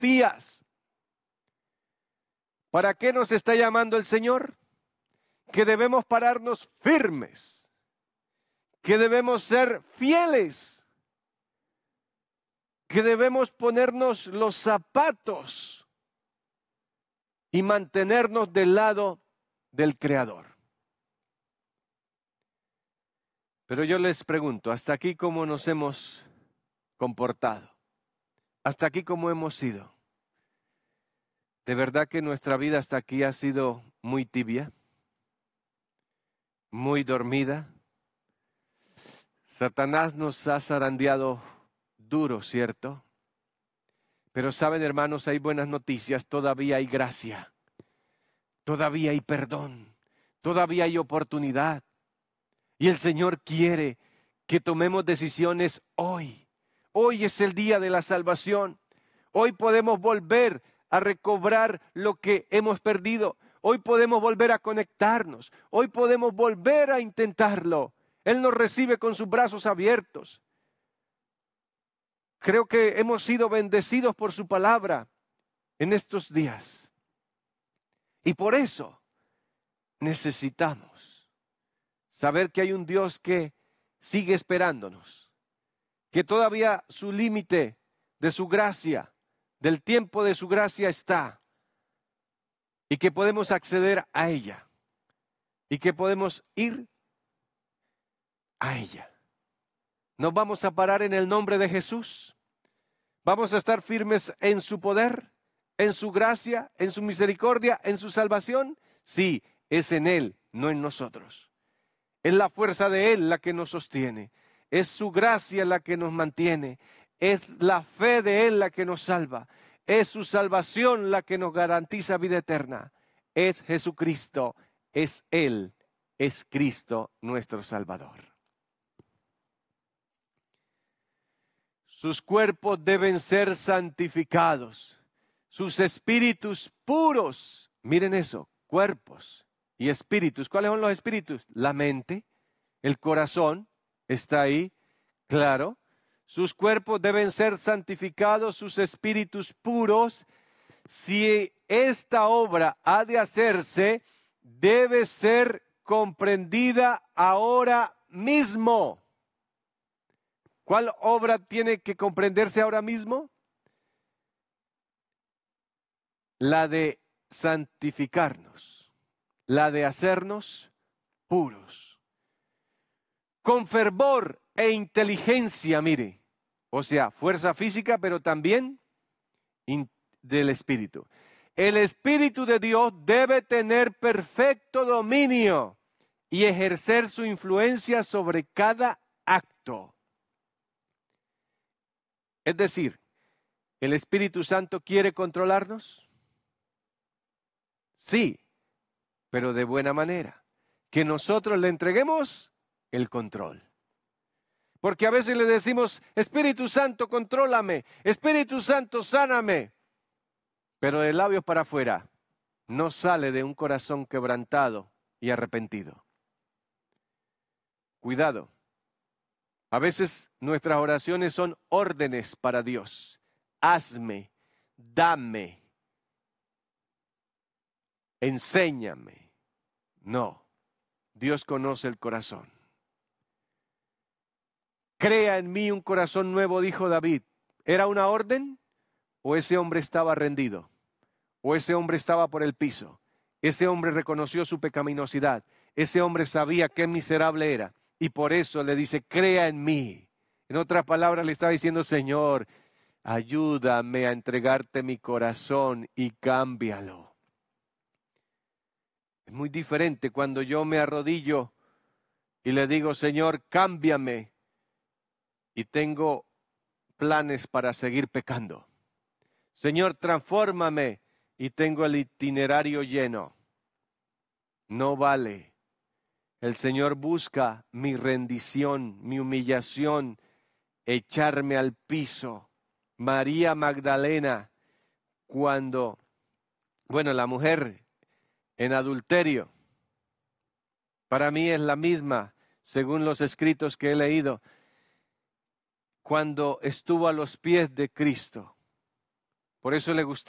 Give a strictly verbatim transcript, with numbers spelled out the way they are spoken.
días. ¿Para qué nos está llamando el Señor? Que debemos pararnos firmes, que debemos ser fieles, que debemos ponernos los zapatos y mantenernos del lado del Creador. Pero yo les pregunto, ¿hasta aquí cómo nos hemos comportado? ¿Hasta aquí cómo hemos sido? ¿De verdad que nuestra vida hasta aquí ha sido muy tibia? ¿Muy dormida? Satanás nos ha zarandeado duro, ¿cierto? Pero saben, hermanos, hay buenas noticias, todavía hay gracia, todavía hay perdón, todavía hay oportunidad. Y el Señor quiere que tomemos decisiones hoy. Hoy es el día de la salvación. Hoy podemos volver a recobrar lo que hemos perdido. Hoy podemos volver a conectarnos. Hoy podemos volver a intentarlo. Él nos recibe con sus brazos abiertos. Creo que hemos sido bendecidos por su palabra en estos días. Y por eso necesitamos saber que hay un Dios que sigue esperándonos, que todavía su límite de su gracia, del tiempo de su gracia está, y que podemos acceder a ella, y que podemos ir a ella. Nos vamos a parar en el nombre de Jesús. Vamos a estar firmes en su poder, en su gracia, en su misericordia, en su salvación. Sí, es en Él, no en nosotros. Es la fuerza de Él la que nos sostiene. Es su gracia la que nos mantiene. Es la fe de Él la que nos salva. Es su salvación la que nos garantiza vida eterna. Es Jesucristo. Es Él. Es Cristo nuestro Salvador. Sus cuerpos deben ser santificados. Sus espíritus puros. Miren eso, cuerpos y espíritus. ¿Cuáles son los espíritus? La mente, el corazón, está ahí, claro. Sus cuerpos deben ser santificados, sus espíritus puros. Si esta obra ha de hacerse, debe ser comprendida ahora mismo. ¿Cuál obra tiene que comprenderse ahora mismo? La de santificarnos, la de hacernos puros. Con fervor e inteligencia, mire, o sea, fuerza física, pero también del Espíritu. El Espíritu de Dios debe tener perfecto dominio y ejercer su influencia sobre cada acto. Es decir, ¿el Espíritu Santo quiere controlarnos? Sí, pero de buena manera. Que nosotros le entreguemos el control. Porque a veces le decimos, Espíritu Santo, contrólame, Espíritu Santo, sáname. Pero de labios para afuera no sale de un corazón quebrantado y arrepentido. Cuidado. A veces nuestras oraciones son órdenes para Dios. Hazme, dame, enséñame. No, Dios conoce el corazón. Crea en mí un corazón nuevo, dijo David. ¿Era una orden? ¿O ese hombre estaba rendido? ¿O ese hombre estaba por el piso? Ese hombre reconoció su pecaminosidad. Ese hombre sabía qué miserable era. Y por eso le dice, crea en mí. En otras palabras le estaba diciendo, Señor, ayúdame a entregarte mi corazón y cámbialo. Es muy diferente cuando yo me arrodillo y le digo, Señor, cámbiame. Y tengo planes para seguir pecando. Señor, transfórmame y tengo el itinerario lleno. No vale. El Señor busca mi rendición, mi humillación, echarme al piso. María Magdalena, cuando, bueno, la mujer en adulterio, para mí es la misma, según los escritos que he leído, cuando estuvo a los pies de Cristo, Por eso le gustaba